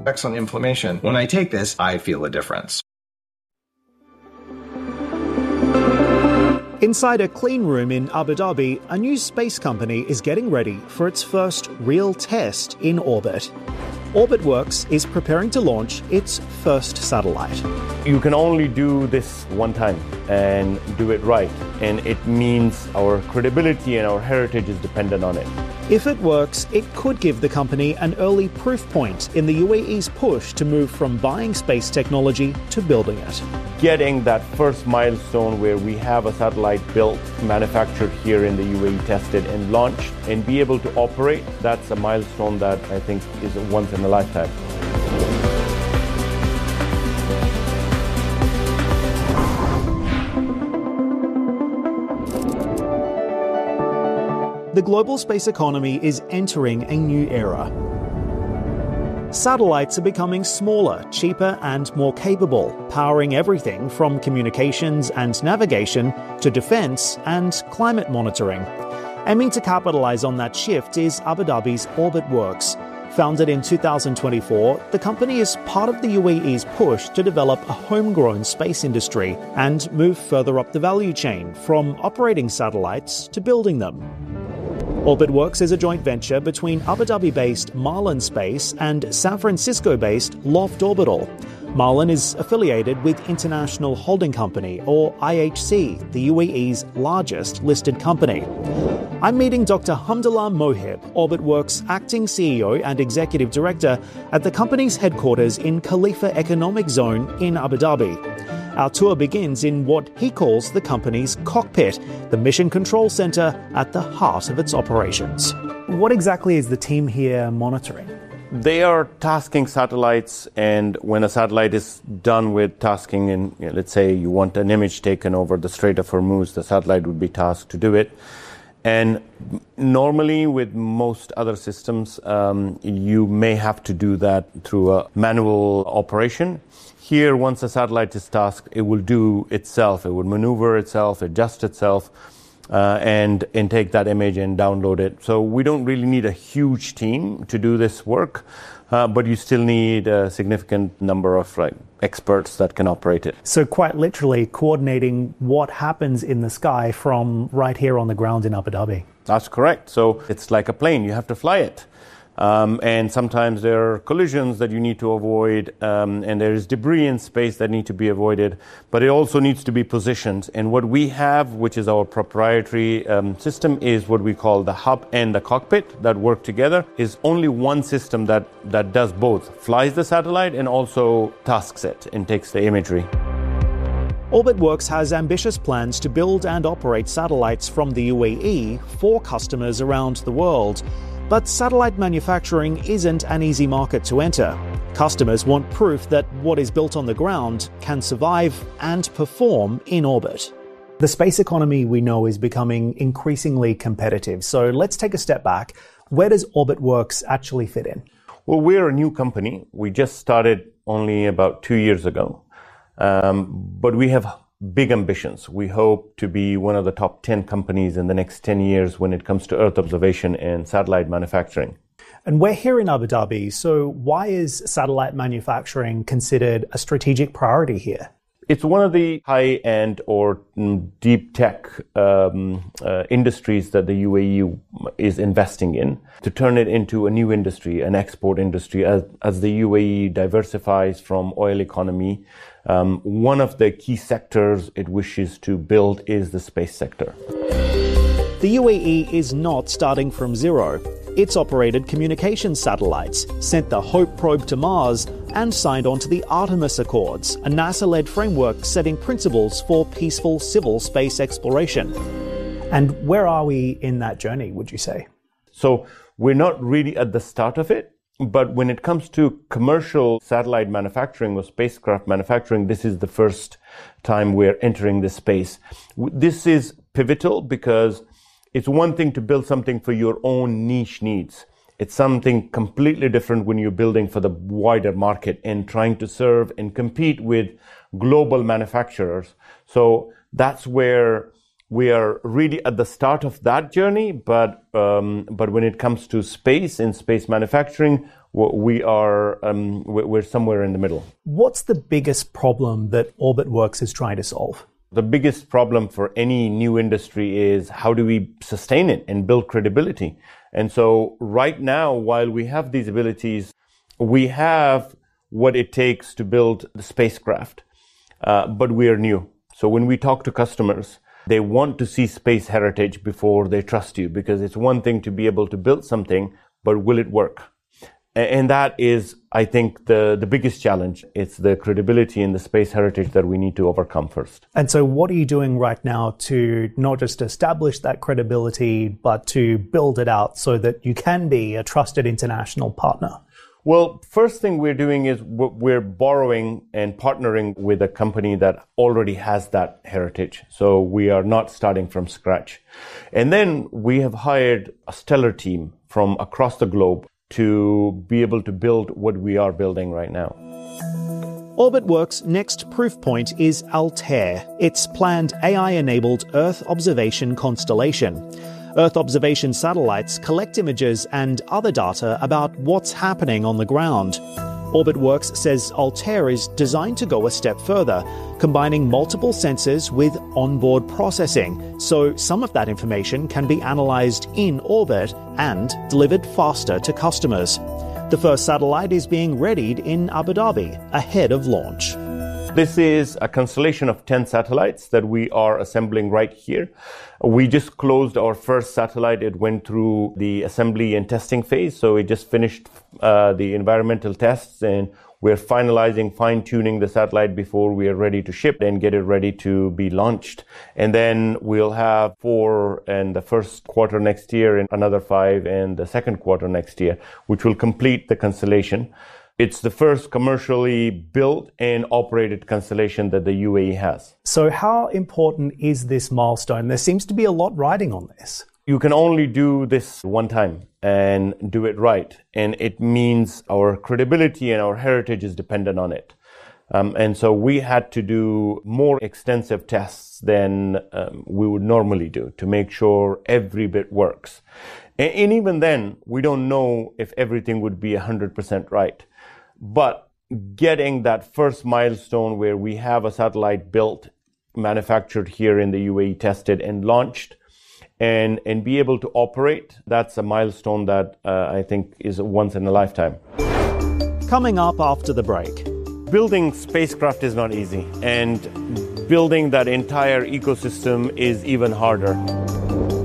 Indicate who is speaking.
Speaker 1: effects on inflammation. When I take this, I feel a difference.
Speaker 2: Inside a clean room in Abu Dhabi, a new space company is getting ready for its first real test in orbit. OrbitWorks is preparing to launch its first satellite.
Speaker 3: You can only do this one time and do it right, and it means our credibility and our heritage is dependent on it.
Speaker 2: If it works, it could give the company an early proof point in the UAE's push to move from buying space technology to building it.
Speaker 3: Getting that first milestone where we have a satellite built, manufactured here in the UAE, tested and launched, and be able to operate, that's a milestone that I think is a once in a lifetime.
Speaker 2: The global space economy is entering a new era. Satellites are becoming smaller, cheaper, and more capable, powering everything from communications and navigation to defense and climate monitoring. Aiming to capitalize on that shift is Abu Dhabi's OrbitWorks. Founded in 2024, the company is part of the UAE's push to develop a homegrown space industry and move further up the value chain, from operating satellites to building them. OrbitWorks is a joint venture between Abu Dhabi-based Marlin Space and San Francisco-based Loft Orbital. Marlin is affiliated with International Holding Company, or IHC, the UAE's largest listed company. I'm meeting Dr. Hamdallah Mohib, OrbitWorks acting CEO and executive director, at the company's headquarters in Khalifa Economic Zone in Abu Dhabi. Our tour begins in what he calls the company's cockpit, the mission control center at the heart of its operations. What exactly is the team here monitoring?
Speaker 3: They are tasking satellites, and when a satellite is done with tasking, and let's say you want an image taken over the Strait of Hormuz, the satellite would be tasked to do it. And normally with most other systems, you may have to do that through a manual operation. Here, once a satellite is tasked, it will do itself. It will maneuver itself, adjust itself, and take that image and download it. So we don't really need a huge team to do this work, but you still need a significant number of experts that can operate it.
Speaker 2: So quite literally coordinating what happens in the sky from right here on the ground in Abu Dhabi.
Speaker 3: That's correct. So it's like a plane. You have to fly it. And sometimes there are collisions that you need to avoid, and there is debris in space that need to be avoided, but it also needs to be positioned. And what we have, which is our proprietary system, is what we call the hub and the cockpit that work together. Is only one system that does both, flies the satellite and also tasks it and takes the imagery.
Speaker 2: OrbitWorks has ambitious plans to build and operate satellites from the UAE for customers around the world. But satellite manufacturing isn't an easy market to enter. Customers want proof that what is built on the ground can survive and perform in orbit. The space economy we know is becoming increasingly competitive. So let's take a step back. Where does OrbitWorks actually fit in?
Speaker 3: Well, we're a new company. We just started only about 2 years ago. But we have big ambitions. We hope to be one of the top 10 companies in the next 10 years when it comes to Earth observation and satellite manufacturing.
Speaker 2: And we're here in Abu Dhabi, so why is satellite manufacturing considered a strategic priority here?
Speaker 3: It's one of the high-end or deep tech industries that the UAE is investing in to turn it into a new industry, an export industry, as the UAE diversifies from oil economy. One of the key sectors it wishes to build is the space sector.
Speaker 2: The UAE is not starting from zero. It's operated communications satellites, sent the Hope probe to Mars, and signed on to the Artemis Accords, a NASA-led framework setting principles for peaceful civil space exploration. And where are we in that journey, would you say?
Speaker 3: So we're not really at the start of it, but when it comes to commercial satellite manufacturing or spacecraft manufacturing, this is the first time we're entering this space. This is pivotal because it's one thing to build something for your own niche needs. It's something completely different when you're building for the wider market and trying to serve and compete with global manufacturers. So that's where We are really at the start of that journey, but when it comes to space and space manufacturing, we're somewhere in the middle.
Speaker 2: What's the biggest problem that Orbitworks is trying to solve?
Speaker 3: The biggest problem for any new industry is how do we sustain it and build credibility? And so right now, while we have these abilities, we have what it takes to build the spacecraft, but we are new. So when we talk to customers, they want to see space heritage before they trust you, because it's one thing to be able to build something, but will it work? And that is, I think, the biggest challenge. It's the credibility and the space heritage that we need to overcome first.
Speaker 2: And so what are you doing right now to not just establish that credibility, but to build it out so that you can be a trusted international partner?
Speaker 3: Well, first thing we're doing is we're borrowing and partnering with a company that already has that heritage. So we are not starting from scratch. And then we have hired a stellar team from across the globe to be able to build what we are building right now.
Speaker 2: Orbitworks' next proof point is Altair, its planned AI-enabled Earth observation constellation. Earth observation satellites collect images and other data about what's happening on the ground. Orbitworks says Altair is designed to go a step further, combining multiple sensors with onboard processing, so some of that information can be analyzed in orbit and delivered faster to customers. The first satellite is being readied in Abu Dhabi ahead of launch.
Speaker 3: This is a constellation of 10 satellites that we are assembling right here. We just closed our first satellite. It went through the assembly and testing phase. So it just finished the environmental tests, and we're finalizing, fine-tuning the satellite before we are ready to ship and get it ready to be launched. And then we'll have 4 in the first quarter next year and another 5 in the second quarter next year, which will complete the constellation. It's the first commercially built and operated constellation that the UAE has.
Speaker 2: So how important is this milestone? There seems to be a lot riding on this.
Speaker 3: You can only do this one time and do it right. And it means our credibility and our heritage is dependent on it. And so we had to do more extensive tests than we would normally do to make sure every bit works. And even then, we don't know if everything would be 100% right. But getting that first milestone where we have a satellite built, manufactured here in the UAE, tested and launched, and be able to operate, that's a milestone that I think is once in a lifetime.
Speaker 2: Coming up after the break.
Speaker 3: Building spacecraft is not easy, and building that entire ecosystem is even harder.